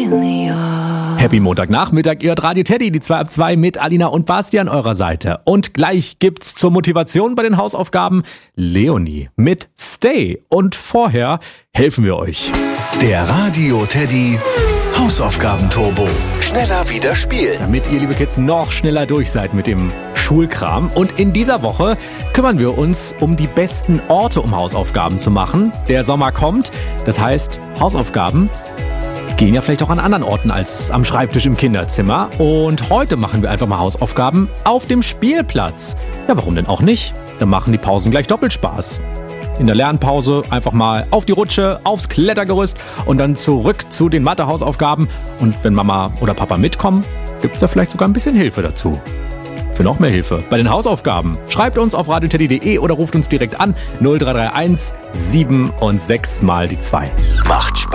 really are. Happy Montagnachmittag, ihr hört Radio Teddy, die 2 ab 2 mit Alina und Basti an eurer Seite. Und gleich gibt's zur Motivation bei den Hausaufgaben Leonie mit Stay. Und vorher helfen wir euch. Der Radio Teddy Hausaufgaben-Turbo. Schneller wieder spielen. Damit ihr, liebe Kids, noch schneller durch seid mit dem Schulkram. Und in dieser Woche kümmern wir uns um die besten Orte, um Hausaufgaben zu machen. Der Sommer kommt, das heißt, Hausaufgaben gehen ja vielleicht auch an anderen Orten als am Schreibtisch im Kinderzimmer. Und heute machen wir einfach mal Hausaufgaben auf dem Spielplatz. Ja, warum denn auch nicht? Dann machen die Pausen gleich doppelt Spaß. In der Lernpause einfach mal auf die Rutsche, aufs Klettergerüst und dann zurück zu den Mathe-Hausaufgaben. Und wenn Mama oder Papa mitkommen, gibt's da vielleicht sogar ein bisschen Hilfe dazu. Für noch mehr Hilfe bei den Hausaufgaben schreibt uns auf radioteddy.de oder ruft uns direkt an 0331 7 und 6 mal die 2. Macht Spaß.